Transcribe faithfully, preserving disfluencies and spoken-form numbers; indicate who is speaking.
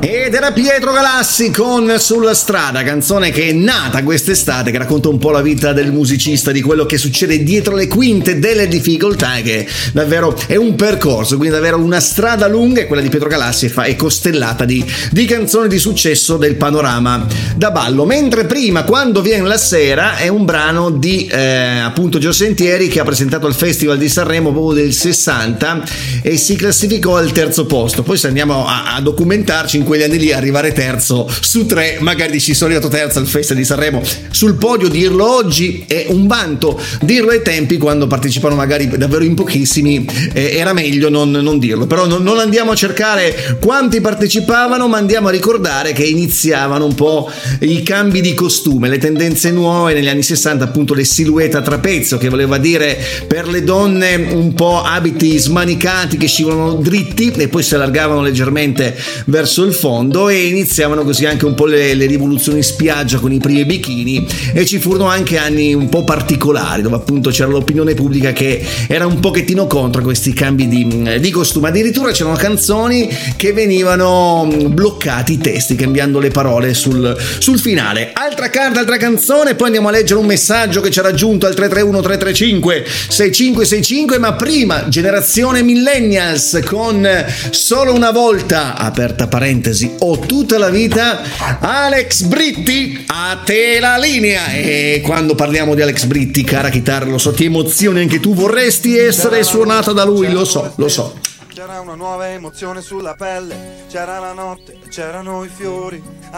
Speaker 1: Ed era Pietro Galassi con Sulla strada, canzone che è nata quest'estate, che racconta un po' la vita del musicista, di quello che succede dietro le quinte, delle difficoltà, che davvero è un percorso, quindi davvero una strada lunga, e quella di Pietro Galassi è costellata di, di canzoni di successo del panorama da ballo. Mentre prima, Quando viene la sera, è un brano di eh, appunto Gio Sentieri, che ha presentato al Festival di Sanremo proprio del sessanta e si classificò al terzo posto. Poi se andiamo a, a documentarci, in quegli anni lì arrivare terzo su tre, magari ci sono arrivato terzo al Festival di Sanremo sul podio, dirlo oggi è un vanto, dirlo ai tempi quando partecipano magari davvero in pochissimi eh, era meglio non, non dirlo. Però non, non andiamo a cercare quanti partecipavano, ma andiamo a ricordare che iniziavano un po' i cambi di costume, le tendenze nuove negli anni sessanta, appunto le silhouette a trapezio, che voleva dire per le donne un po' abiti smanicati che scivolano dritti e poi si allargavano leggermente verso il fondo, e iniziavano così anche un po' le, le rivoluzioni spiaggia con i primi bikini, e ci furono anche anni un po' particolari dove appunto c'era l'opinione pubblica che era un pochettino contro questi cambi di, di costume. Addirittura c'erano canzoni che venivano bloccati i testi cambiando le parole sul, sul finale. Altra carta, altra canzone, poi andiamo a leggere un messaggio che ci ha raggiunto al tre tre uno tre tre cinque sei cinque sei cinque, ma prima generazione millennials con Solo una volta, aperta parentesi, o tutta la vita, Alex Britti, a te la linea. E quando parliamo di Alex Britti, cara chitarra, lo so, ti emozioni anche tu, vorresti essere suonata da lui, lo so, lo so.
Speaker 2: C'era una nuova emozione sulla pelle, c'era la notte, c'erano i fiori.